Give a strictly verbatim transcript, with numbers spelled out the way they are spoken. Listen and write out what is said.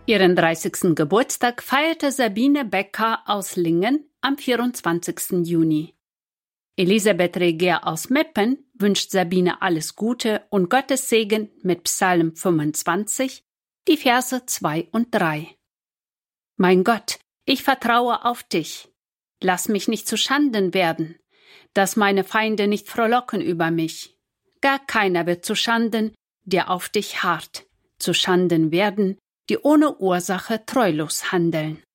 Ihren dreißigsten Geburtstag feierte Sabine Becker aus Lingen am vierundzwanzigsten Juni. Elisabeth Reger aus Meppen wünscht Sabine alles Gute und Gottes Segen mit Psalm fünfundzwanzig, die Verse zwei und drei. Mein Gott, ich vertraue auf dich. Lass mich nicht zu Schanden werden, dass meine Feinde nicht frohlocken über mich. Gar keiner wird zu Schanden, der auf dich harrt, zu Schanden werden, die ohne Ursache treulos handeln.